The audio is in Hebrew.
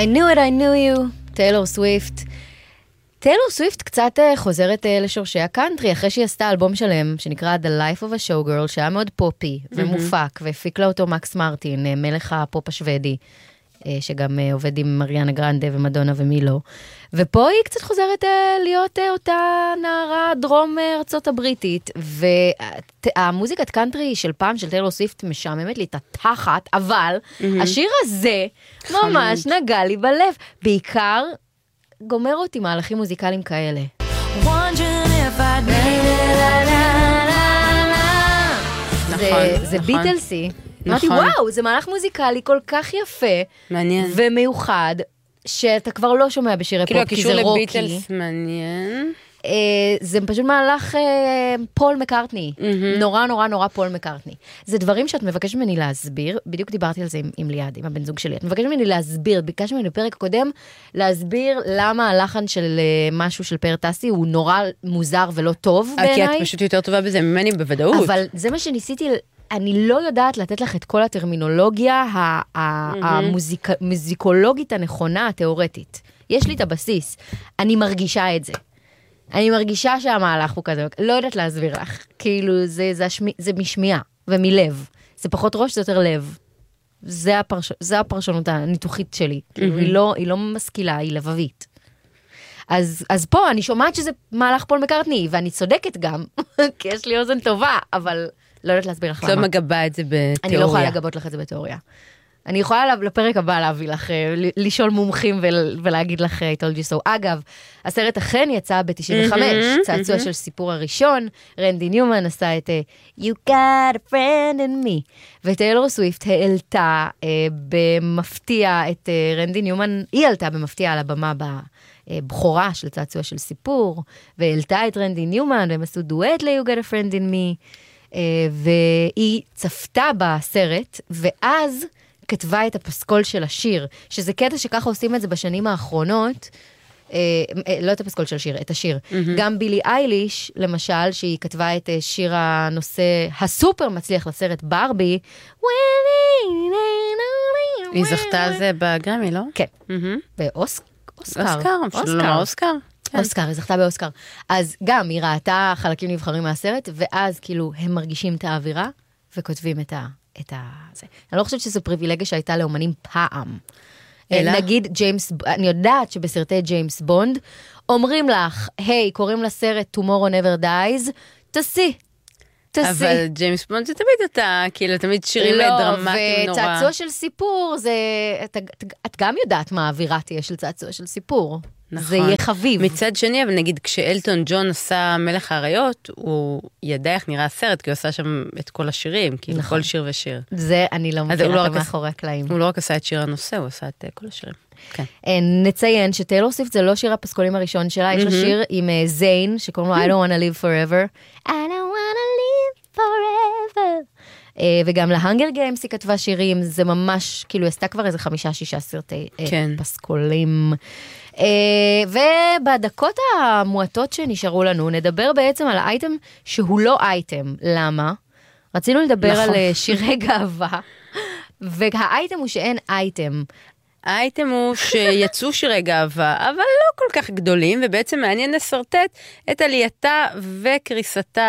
knew it, I knew you, טיילור סוויפט. טיילור סוויפט קצת חוזרת לשורשי הקאנטרי, אחרי שהיא עשתה אלבום שלם, שנקרא The Life of a Showgirl, שהיה מאוד פופי ומופק, והפיק לה אותו מקס מרטין, מלך הפופ השוודי, שגם עובד עם מריאנה גרנדה ומדונה ומילו. ופה היא קצת חוזרת להיות אותה נערה דרום ארצות הבריטית, והמוזיקת קאנטרי של פעם של טיילור סוויפט משעממת לי את התחת, אבל השיר הזה ממש נגע לי בלב, בעיקר גומר אותי מהלכים מוזיקליים כאלה. זה ביטלסי. אמרתי, וואו, זה מהלך מוזיקלי כל כך יפה, ומיוחד, שאתה כבר לא שומע בשירי פופ, כי זה רוקי. כאילו, לביטלס מעניין. זה פשוט מהלך פול מקארטני, נורא נורא נורא פול מקארטני. זה דברים שאת מבקשת ממני להסביר, בדיוק דיברתי על זה עם ליעד, עם הבן זוג שלי, את מבקשת ממני להסביר, ביקשת ממני בפרק הקודם, להסביר למה הלחן של משהו של פאר טסי הוא נורא מוזר ולא טוב בעיניי. כי את פשוט יותר טובה בזה ממני בוודאות. אבל זה מה שניסיתי, אני לא יודעת לתת לך את כל הטרמינולוגיה המוזיקולוגית הנכונה, התיאורטית. יש לי את הבסיס, אני מרגישה את זה. אני מרגישה שהמהלך הוא כזה, לא יודעת להסביר לך, כאילו זה משמיעה ומלב, זה פחות ראש, זה יותר לב, זה הפרשנות הניתוחית שלי, כאילו היא לא משכילה, היא לבבית. אז פה אני שומעת שזה מהלך פול מקארטני, ואני צודקת גם, כי יש לי אוזן טובה, אבל לא יודעת להסביר לך למה. לא מגבה את זה בתיאוריה. אני לא יכולה לגבות לך את זה בתיאוריה. אני יכולה לפרק הבא להביא לך, לשאול מומחים ולהגיד לך, I told you so. אגב, הסרט אכן יצא ב-95, צעצוע של סיפור הראשון, רנדי ניומן עשה את You got a friend in me, וטיילור סוויפט העלתה במפתיע את רנדי ניומן, היא עלתה במפתיע על הבמה בבחורה של צעצוע של סיפור, והעלתה את רנדי ניומן, והם עשו דואט ל-You got a friend in me, והיא צפתה בסרט, ואז כתבה את הפסקול של השיר, שזה קטע שככה עושים את זה בשנים האחרונות, לא את הפסקול של השיר, את השיר. גם בילי אייליש, למשל, שהיא כתבה את שיר הנושא הסופר מצליח לסרט ברבי, היא זכתה על זה בגרמי, לא? כן. באוסקר. אוסקר? אוסקר, היא זכתה באוסקר. אז גם היא ראתה חלקים נבחרים מהסרט, ואז כאילו הם מרגישים את האווירה, וכותבים את זה. אני לא חושבת שזו פריבילגיה שהייתה לאומנים פעם. נגיד ג'יימס, אני יודעת שבסרטי ג'יימס בונד, אומרים לך, היי, קוראים לסרט Tomorrow Never Dies, תעשי. אבל ג'יימס בונד זה תמיד אתה, כאילו, תמיד שירים דרמטיים נורא. וצעצוע של סיפור, את גם יודעת מה האווירה תהיה של צעצוע של סיפור. זה יהיה חביב. מצד שני, אבל נגיד, כשאלטון ג'ון עשה מלך האריות, הוא ידע איך נראה הסרט, כי הוא עשה שם את כל השירים, כאילו כל שיר ושיר. זה אני לא מכירה את מאחורי הקלעים. הוא לא רק עשה את שיר הנושא, הוא עשה את כל השירים. נציין שטיילור סוויפט זה לא שיר הפסקולים הראשון שלה, יש לה שיר עם זיין, שקוראים לו I don't wanna live forever. I don't wanna live forever. וגם להנגר גיימס היא כתבה שירים, זה ממש, כאילו, עשתה כבר איזה 5-6 סרטי פסקולים. ובדקות המועטות שנשארו לנו, נדבר בעצם על האייטם שהוא לא אייטם. למה? רצינו לדבר על שירי גאווה, והאייטם הוא שאין אייטם. האייטם הוא שיצאו שירי גאווה, אבל לא כל כך גדולים, ובעצם מעניין לסרטט את עלייתה וקריסתה